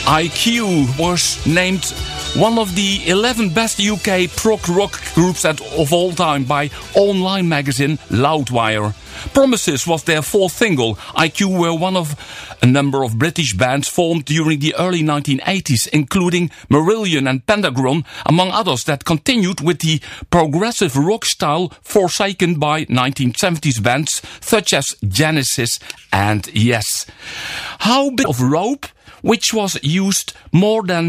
IQ was named one of the 11 best UK prog rock groups of all time by online magazine Loudwire. Promises was their fourth single. IQ were one of a number of British bands formed during the early 1980s, including Marillion and Pentagram, among others, that continued with the progressive rock style forsaken by 1970s bands such as Genesis and Yes. How big of rope, which was used more than